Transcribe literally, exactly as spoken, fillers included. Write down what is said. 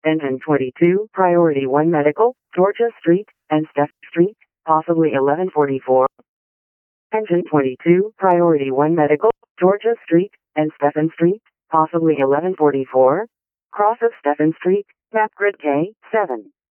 Engine twenty-two, Priority one Medical, Georgia Street, and Steph Street, possibly eleven forty-four. Engine twenty-two, Priority one Medical, Georgia Street, and Stephen Street, possibly eleven forty-four. Cross of Stephen Street, map grid K, seven.